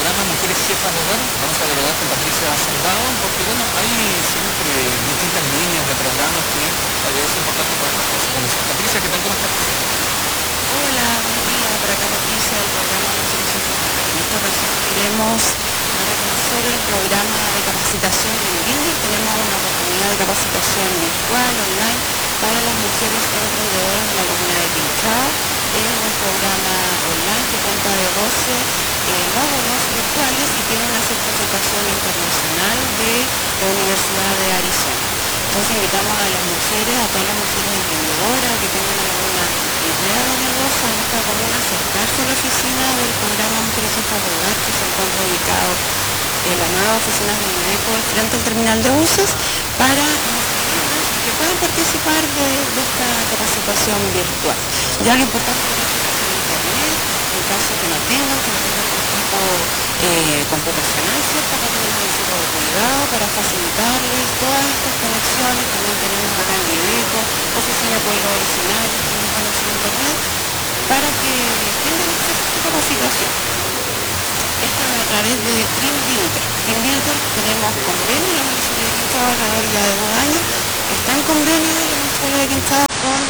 programa Mujeres Jefas de Hogar. Vamos a dialogar con Patricia Soldado, porque bueno, hay siempre distintas líneas de programas que es importante poder conocer. Patricia, ¿qué tal? ¿Cómo estás? Hola, buen día. Por acá Patricia del programa Mujeres Jefas de Hogar. En esta ocasión queremos reconocer el programa de capacitación de Invinder. Tenemos una oportunidad de capacitación virtual, online, para las mujeres emprendedoras de la comuna de Quinchao. Es un programa online que cuenta de 12 módulos virtuales y tiene una certificación internacional de la Universidad de Arizona. Entonces invitamos a las mujeres, a todas las mujeres emprendedoras que tengan alguna idea de negocio en esta comuna, acercarse a la oficina del programa Mujeres Jefas de Hogar, que se encuentra ubicado en la nueva oficina de Mineco frente al terminal de buses, para que puedan participar de esta capacitación virtual. Ya lo importante es que en internet, en caso que no tengan equipo computacional, ¿cierto? Acá tenemos el equipo de cuidado para facilitarles todas estas conexiones. También tenemos acá en Mineco, oficina de pueblos originarios, también conexión a internet, para que tengan acceso a esta capacitación. Esto es a través de TeamBuilder. TeamBuilder tenemos convenio, la Municipalidad de Quinchao alrededor ya de 2 años, está en convenio la Municipalidad de Quinchao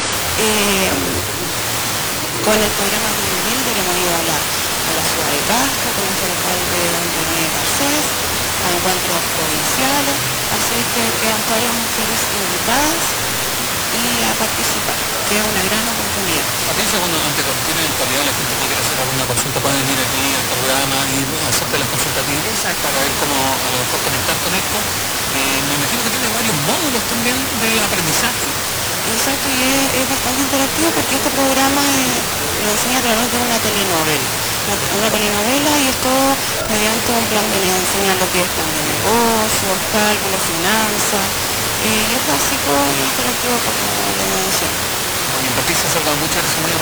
con el programa TeamBuilder. Hemos ido a la ciudad de Pasco, con nuestro alcalde René Garcés, a encuentros provinciales, así es que quedan todas las mujeres invitadas y a participar, que es una gran oportunidad. Patricia, cuando ante cualquier eventualidad la gente que quiera hacer alguna consulta puede venir aquí al programa y hacerte las consultativas. Exacto. Para ver cómo a lo mejor conectar con esto. Me imagino que tiene varios módulos también de aprendizaje. Exacto, y es bastante interactivo porque este programa lo enseña a través de una telenovela. Una telenovela, y esto mediante un plan de enseña lo que es plan de negocios, cálculo, finanzas, y es básico e interactivo como le mencioné. Oye, Patricia Soldado, muchas gracias.